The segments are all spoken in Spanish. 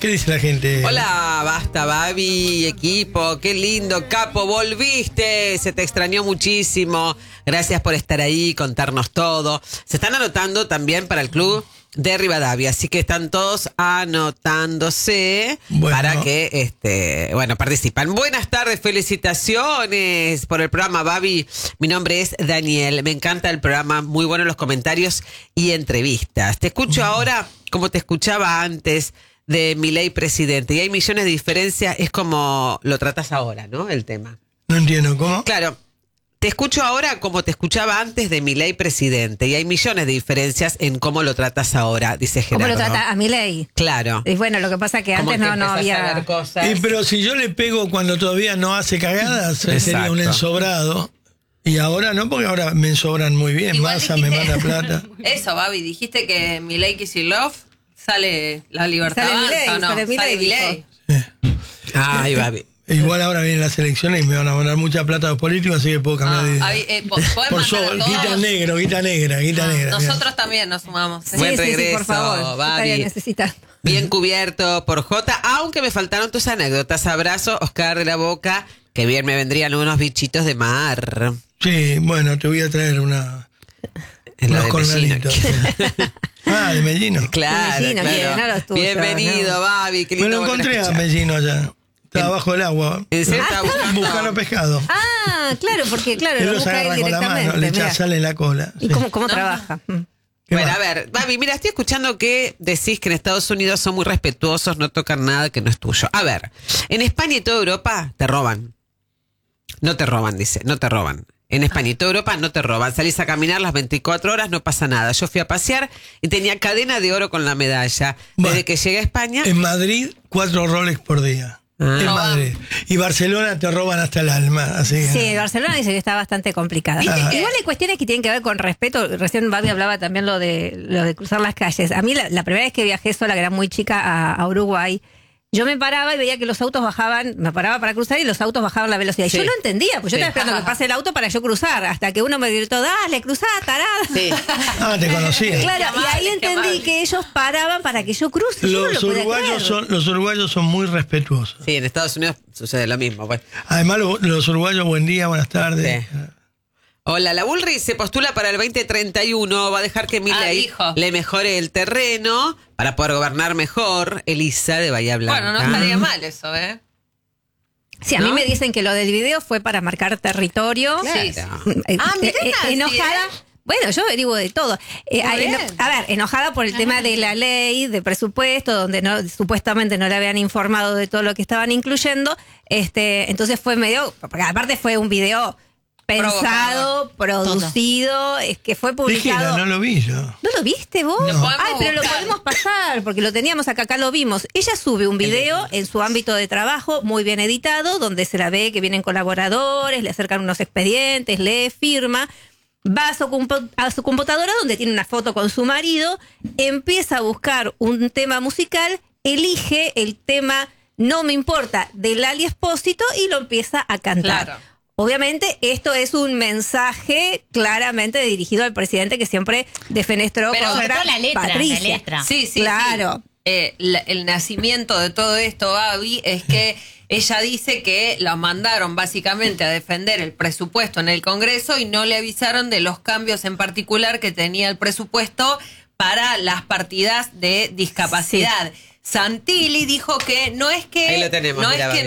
¿Qué dice la gente? Hola, basta, Babi, equipo, qué lindo, Capo, volviste, se te extrañó muchísimo, gracias por estar ahí, contarnos todo. Se están anotando también para el club de Rivadavia, así que están todos anotándose para que, participan. Buenas tardes, felicitaciones por el programa, Babi. Mi nombre es Daniel, me encanta el programa, muy buenos los comentarios y entrevistas. Te escucho ahora como te escuchaba antes de Milei presidente, y hay millones de diferencias, es como lo tratas ahora, ¿no? El tema. No entiendo, ¿cómo? Claro. Te escucho ahora como te escuchaba antes de Milei presidente, y hay millones de diferencias en cómo lo tratas ahora, dice Gerardo. ¿Cómo lo trata a Milei? Claro. Y bueno, lo que pasa es que antes no había cosas. Pero si yo le pego cuando todavía no hace cagadas, sería un ensobrado. Y ahora no, porque ahora me ensobran muy bien. Igual Massa dijiste, me manda plata. Eso, Babi, dijiste que Milei Kicillof sale la libertad. Sale Milei, ¿o no? sale Milei. Ay, Babi. Igual ahora vienen las elecciones y me van a mandar mucha plata a los políticos, así que puedo cambiar de idea. Por sobre, guita negra. Nosotros también nos sumamos. Buen regreso, por favor. Babi. Bien cubierto por Jota, aunque me faltaron tus anécdotas. Abrazo, Oscar de la Boca, que bien me vendrían unos bichitos de mar. Sí, bueno, te voy a traer unos cornalitos. De Mellino. Claro, Mellino, claro. no tuyo, bienvenido, no. Babi. Me lo encontré a Mellino allá. Estaba bajo el agua. ¿En serio estaba Buscando pescado. Ah, claro, porque Él lo los busca agarra él con la mano, directamente. le echa Mirá. sal en la cola. ¿Y Sí. cómo trabaja? ¿Qué Bueno, más? a ver, Babi, mira, estoy escuchando que decís que en Estados Unidos son muy respetuosos, no tocan nada que no es tuyo. A ver, en España y toda Europa te roban. No te roban, dice, no te roban. En España y toda Europa no te roban. Salís a caminar las 24 horas, no pasa nada. Yo fui a pasear y tenía cadena de oro con la medalla. Desde que llegué a España... En Madrid, 4 Rolex por día. En Madrid. Y Barcelona te roban hasta el alma. Así que... Sí, Barcelona dice que está bastante complicada. Igual hay cuestiones que tienen que ver con respeto. Recién Babi hablaba también lo de cruzar las calles. A mí la primera vez que viajé sola, que era muy chica, a Uruguay, yo me paraba y veía que los autos bajaban, me paraba para cruzar y los autos bajaban la velocidad. Sí. Y yo no entendía, pues yo estaba esperando que pase el auto para yo cruzar, hasta que uno me gritó, dale, cruzá, tarada. Sí. Te conocía. Claro, y ahí entendí que ellos paraban para que yo cruce. Yo no lo podía creer. Los uruguayos son muy respetuosos. Sí, en Estados Unidos sucede lo mismo. Pues. Además, los uruguayos, buen día, buenas tardes. Sí. Hola, la Bullrich se postula para el 2031, va a dejar que Milei le mejore el terreno para poder gobernar mejor. Elisa de Bahía Blanca. Bueno, no estaría mal eso, ¿eh? Sí, a mí me dicen que lo del video fue para marcar territorio. Claro. Enojada. Bueno, yo averiguo de todo. Enojada por el tema de la ley de presupuesto, donde supuestamente no le habían informado de todo lo que estaban incluyendo. Entonces fue medio, porque aparte fue un video pensado, producido, es que fue publicado. Dígela, no lo vi yo. ¿No lo viste vos? No. Ay, pero lo podemos pasar, porque lo teníamos acá lo vimos. Ella sube un video en su ámbito de trabajo, muy bien editado, donde se la ve que vienen colaboradores, le acercan unos expedientes, lee, firma, va a su computadora donde tiene una foto con su marido, empieza a buscar un tema musical, elige el tema No me importa de Lali Espósito y lo empieza a cantar. Claro. Obviamente esto es un mensaje claramente dirigido al presidente que siempre defenestró contra Patricia. Sí, claro. Sí. El nacimiento de todo esto, Babi, es que ella dice que la mandaron básicamente a defender el presupuesto en el Congreso y no le avisaron de los cambios en particular que tenía el presupuesto para las partidas de discapacidad. Sí. Santilli dijo que no es que ahí lo tenemos,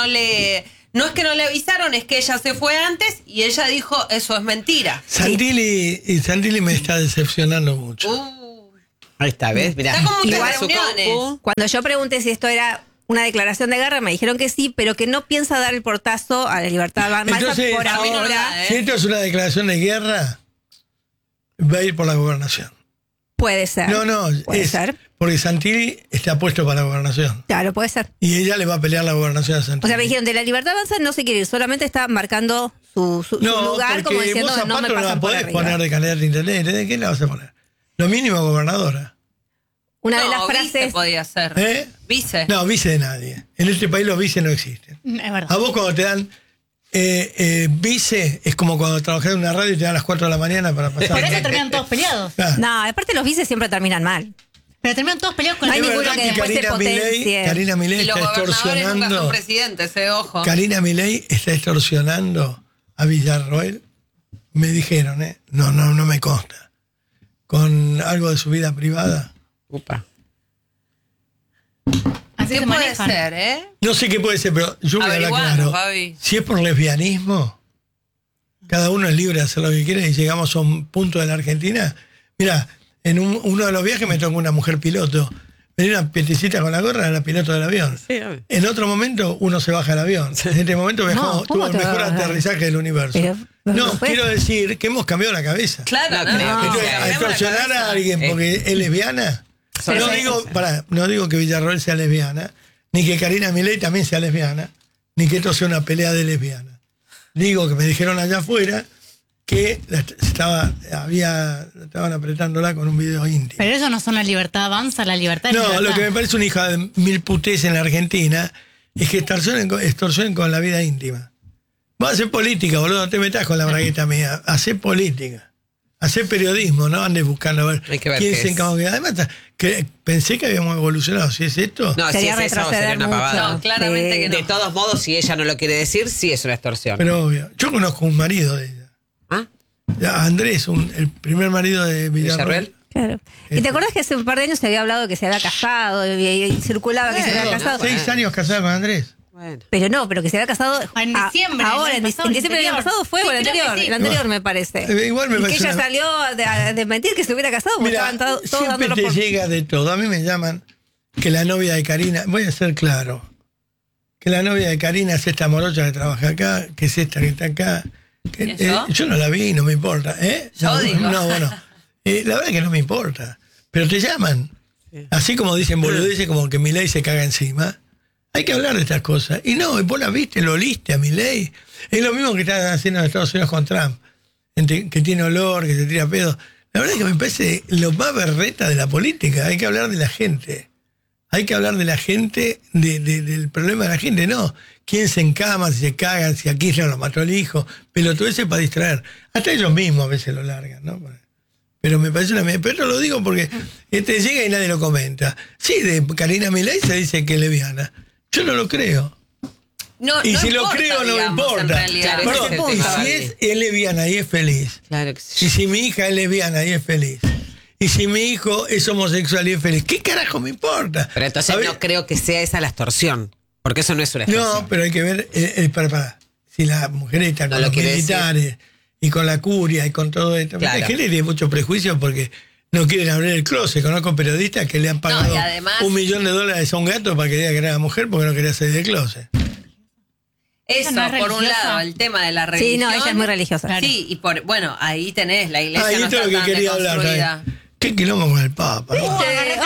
no es que no le avisaron, es que ella se fue antes y ella dijo, eso es mentira. Santilli me está decepcionando mucho. Ahí está, ¿ves? Mirá. Está como muchas Igual, reuniones. Cuando yo pregunté si esto era una declaración de guerra, me dijeron que sí, pero que no piensa dar el portazo a la libertad avanza Entonces, por ahora. Si esto es una declaración de guerra, va a ir por la gobernación. Puede ser. Puede ser. Porque Santilli está puesto para la gobernación. Claro, puede ser. Y ella le va a pelear la gobernación a Santilli. O sea, me dijeron, de la libertad avanza no se quiere ir, solamente está marcando su lugar, como diciendo, vos no me no la pasan por podés arriba. poner de candidata de internet. ¿De qué la vas a poner? Lo mínimo gobernadora. Una de las frases... Vice podía ser. Vice. No, vice de nadie. En este país los vice no existen. Es verdad. A vos cuando te dan vice, es como cuando trabajás en una radio y te dan a las 4 de la mañana para pasar. Por eso terminan todos peleados. Claro. No, aparte los vices siempre terminan mal. Pero terminan todos peleados con No hay Es la ninguno verdad que que después se potencie. Karina Milei Y los está gobernadores nunca son extorsionando. presidentes, ojo. Karina Milei está extorsionando a Villarroel. Me dijeron, no me consta. Con algo de su vida privada. Upa. Así ¿Qué se puede manejan. ser, eh? No sé qué puede ser, pero yo voy a hablar Averiguanos, claro. Fabi. Si es por lesbianismo, cada uno es libre de hacer lo que quiere y llegamos a un punto de la Argentina. Mira, en uno de los viajes me tocó una mujer piloto. Venía una peticita con la gorra, era la piloto del avión. Sí, obvio. En otro momento uno se baja del avión. En este momento viajamos, No, ¿cómo tuvo el te vas mejor a bajar? aterrizaje del universo. Pero, no, pues, quiero decir que hemos cambiado la cabeza. Claro, No no, creo que Entonces, sea. a extorsionar a alguien porque es lesbiana. Solo No eso. digo, no digo que Villarroel sea lesbiana, ni que Karina Milei también sea lesbiana, ni que esto sea una pelea de lesbianas. Digo que me dijeron allá afuera que estaban apretándola con un video íntimo. Pero eso no son la libertad avanza, la libertad es No, libertad. lo que me parece una hija de mil putés en la Argentina es que extorsionen con la vida íntima. Vos hacer política, boludo, no te metas con la bragueta mía. Hacer política. Hacer periodismo, no andes buscando a ver, Hay que ver quién qué se es. encarga. Además, pensé que habíamos evolucionado. Si es esto, No, si Sería es eso, sería retroceder una mucho. pavada. No, claramente Sí. que no. De todos modos, si ella no lo quiere decir, sí es una extorsión. pero obvio. Yo conozco un marido de ella. ¿Ah? Ya, Andrés, el primer marido de Villarroel. ¿Villarroel? Claro. ¿Y te acuerdas que hace un par de años se había hablado de que se había casado y circulaba que se había casado? 6 años casada con Andrés. Bueno. Pero no, pero que se había casado En diciembre, ahora, el en año pasado, diciembre del año el pasado fue, anterior. o el Sí, creo anterior, que sí. el anterior me parece. Igual me Y que parece ella una- salió a desmentir que se hubiera casado porque Mira, estaban todos siempre dándolo te por... llega de todo. A mí me llaman que la novia de Karina, voy a ser claro, que la novia de Karina es esta morocha que trabaja acá, que es esta que está acá. Que, ¿Y eso? yo no la vi, no me importa. Yo No, digo. no, bueno. La verdad que no me importa. Pero te llaman. Así como dicen boludeces, como que Milei se caga encima. Hay que hablar de estas cosas. Y no, vos la viste, lo oliste a Milei. Es lo mismo que están haciendo en Estados Unidos con Trump. Que tiene olor, que se tira pedo. La verdad es que me parece lo más berreta de la política. Hay que hablar de la gente. Hay que hablar de la gente, del problema de la gente. No, quién se encama, si se cagan, si a Kirchner lo mató el hijo. Pelotudeces para distraer. Hasta ellos mismos a veces lo largan, ¿no? Pero me parece pero esto lo digo porque llega y nadie lo comenta. Sí, de Karina Milei se dice que es lesbiana. Yo no lo creo. No, Y no si lo importa, creo, no me digamos, en importa. realidad. Claro, Perdón, ese es el y tema, si Gaby. es lesbiana y es feliz. Claro que Y sí. si mi hija es lesbiana y es feliz. Y si mi hijo es homosexual y es feliz. ¿Qué carajo me importa? Pero entonces A ver, no creo que sea esa la extorsión. Porque eso no es una extorsión. no, pero hay que ver, para. Si la mujer está No con lo los quiere militares y con la curia y con todo esto. Claro. Hay gente que tiene mucho prejuicio porque no quieren abrir el closet. Conozco periodistas que le han pagado y además- $1 millón a un gato para que diga que era mujer porque no quería salir del closet. Eso, ¿Ella no es por un religiosa? lado, el tema de la religión. Sí, no, ella es muy religiosa. Claro. Sí, y bueno, ahí tenés, la iglesia Ahí no esto es está lo que tan quería hablar. deconstruida. ¿Sabes? ¿Qué quilombo con el Papa? ¿no?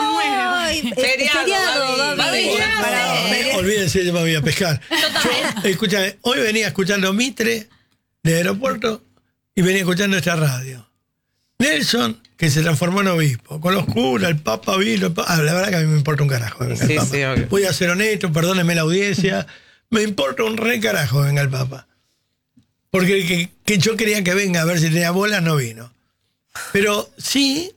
Ay, Feriado, Babi. Babi, ya sé. Olvídense, yo me voy a pescar. Yo, escúchame, hoy venía escuchando Mitre de aeropuerto y venía escuchando esta radio. Nelson, que se transformó en obispo, con los curas, el Papa vino. La verdad que a mí me importa un carajo. Venga Sí, el Papa. sí, obvio. Voy a ser honesto, perdónenme la audiencia. Me importa un re carajo venga el Papa. Porque el que yo quería que venga a ver si tenía bolas, no vino. Pero sí,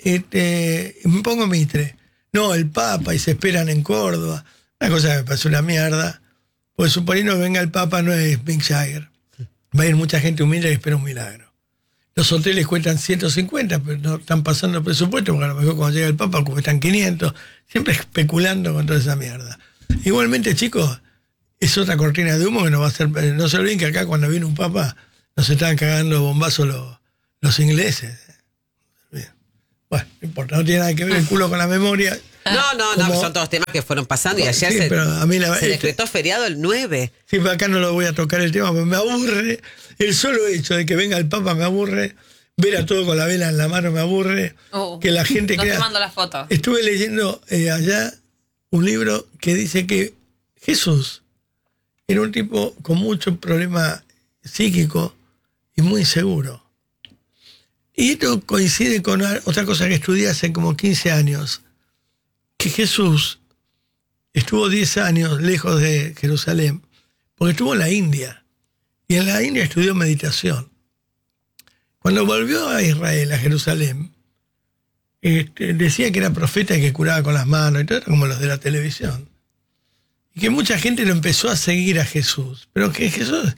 me pongo Mitre. No, el Papa y se esperan en Córdoba. Una cosa que me pasó una mierda. Pues suponiendo que venga el Papa no es Mick Jagger. Va a ir mucha gente humilde que espera un milagro. Los hoteles cuestan 150, pero no están pasando presupuesto, porque a lo mejor cuando llega el Papa cuestan 500. Siempre especulando con toda esa mierda. Igualmente, chicos, es otra cortina de humo que no va a ser. No se olviden que acá cuando viene un Papa nos estaban cagando bombazos los ingleses. Bien. Bueno, no importa, no tiene nada que ver el culo con la memoria. No, Como- son todos temas que fueron pasando y ayer Sí, pero a mí la- se decretó feriado el 9. Sí, pero acá no lo voy a tocar el tema, porque me aburre. El solo hecho de que venga el Papa me aburre. Ver a todo con la vela en la mano me aburre. Oh, Que la gente no crea. te mando la foto. Estuve leyendo allá un libro que dice que Jesús era un tipo con mucho problema psíquico y muy inseguro. Y esto coincide con otra cosa que estudié hace como 15 años, que Jesús estuvo 10 años lejos de Jerusalén, porque estuvo en la India, y en la India estudió meditación. Cuando volvió a Israel, a Jerusalén, decía que era profeta y que curaba con las manos, y todo, como los de la televisión. Y que mucha gente lo empezó a seguir a Jesús. Pero que Jesús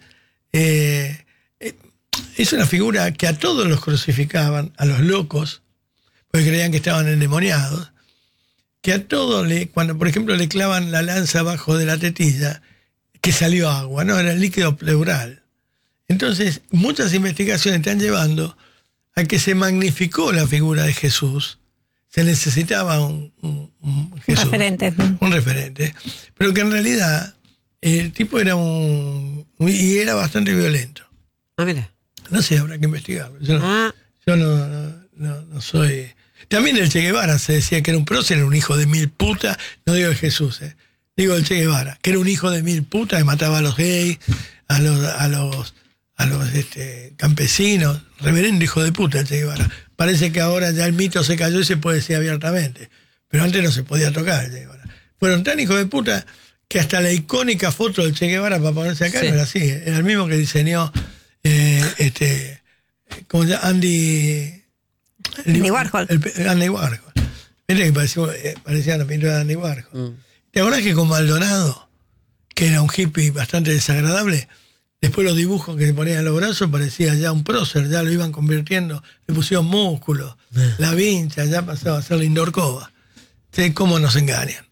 es una figura que a todos los crucificaban, a los locos, porque creían que estaban endemoniados, que a todos, cuando por ejemplo le clavan la lanza abajo de la tetilla, que salió agua, no, era el líquido pleural. Entonces, muchas investigaciones están llevando a que se magnificó la figura de Jesús. Se necesitaba un Jesús, un referente. Pero que en realidad el tipo era y era bastante violento. Ah, mira. No sé, habrá que investigarlo. Yo no soy... También el Che Guevara se decía que era un prócer, era un hijo de 1000 putas. No digo de Jesús, digo el Che Guevara, que era un hijo de 1000 putas, que mataba a los gays, a los campesinos. Reverendo hijo de puta el Che Guevara. Parece que ahora ya el mito se cayó y se puede decir abiertamente. Pero antes no se podía tocar el Che Guevara. Fueron tan hijos de puta que hasta la icónica foto del Che Guevara para ponerse acá no era así. Era el mismo que diseñó ¿cómo se llama? Andy Warhol. Andy Warhol. Mira que parecía la pintura de Andy Warhol. ¿Te acordás que con Maldonado, que era un hippie bastante desagradable, después los dibujos que se ponían en los brazos parecía ya un prócer, ya lo iban convirtiendo, le pusieron músculos, la vincha, ya pasaba a ser la Indorcova. ¿Cómo nos engañan?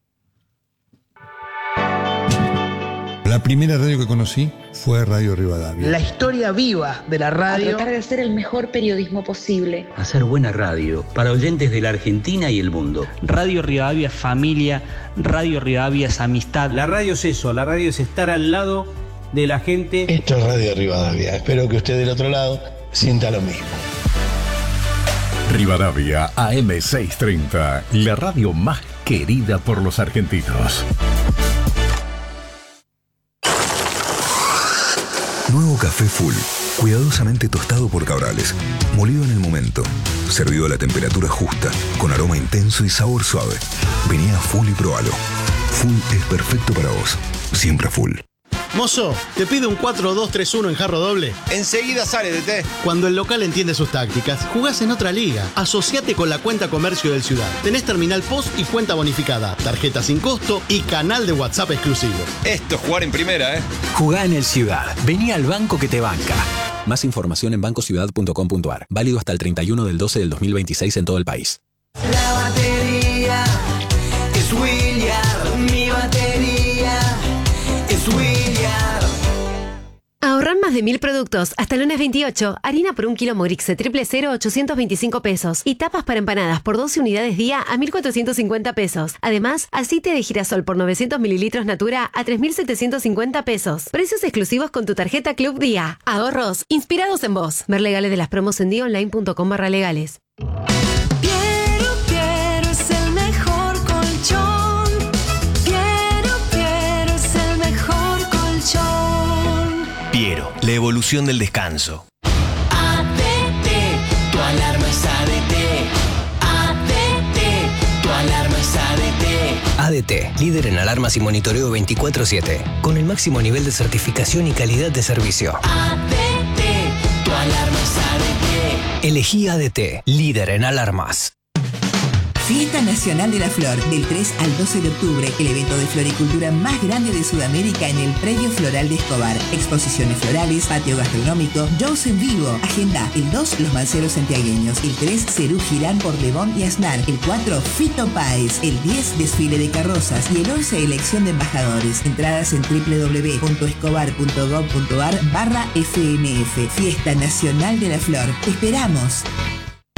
La primera radio que conocí fue Radio Rivadavia. La historia viva de la radio. A tratar de hacer el mejor periodismo posible. Hacer buena radio para oyentes de la Argentina y el mundo. Radio Rivadavia es familia, Radio Rivadavia es amistad. La radio es eso, la radio es estar al lado de la gente. Esto es Radio Rivadavia. Espero que usted del otro lado sienta lo mismo. Rivadavia AM630, la radio más querida por los argentinos. Nuevo café Full, cuidadosamente tostado por Cabrales, molido en el momento, servido a la temperatura justa, con aroma intenso y sabor suave. Vení a Full y probalo. Full es perfecto para vos, siempre Full. Mozo, te pido un 4-2-3-1 en jarro doble. Enseguida sale, DT. Cuando el local entiende sus tácticas, jugás en otra liga. Asociate con la cuenta comercio del Ciudad. Tenés terminal POS y cuenta bonificada, tarjeta sin costo y canal de WhatsApp exclusivo. Esto es jugar en primera, Jugá en el Ciudad. Vení al banco que te banca. Más información en bancociudad.com.ar. Válido hasta el 31 del 12 del 2026 en todo el país. La batería es Williard. Mi batería es Williard. Ahorrar más de 1000 productos. Hasta el lunes 28. Harina por 1 kilo Morixe 000 825 pesos. Y tapas para empanadas por 12 unidades día a 1450 pesos. Además, aceite de girasol por 900 mililitros Natura a 3750 pesos. Precios exclusivos con tu tarjeta Club Día. Ahorros inspirados en vos. Ver legales de las promos en dionline.com/legales. Quiero es el mejor colchón. Quiero es el mejor colchón. Piero, la evolución del descanso. ADT, tu alarma es ADT. ADT, tu alarma es ADT. ADT, líder en alarmas y monitoreo 24/7, con el máximo nivel de certificación y calidad de servicio. ADT, tu alarma es ADT. Elegí ADT, líder en alarmas. Fiesta Nacional de la Flor, del 3 al 12 de octubre, el evento de floricultura más grande de Sudamérica en el Predio Floral de Escobar. Exposiciones florales, patio gastronómico, shows en vivo. Agenda: el 2, Los Manceros Santiagueños; el 3, Cerú Girán por Lebón y Aznar; el 4, Fito Páez; el 10, desfile de carrozas; y el 11, elección de embajadores. Entradas en www.escobar.gov.ar/FNF. Fiesta Nacional de la Flor. ¡Te esperamos!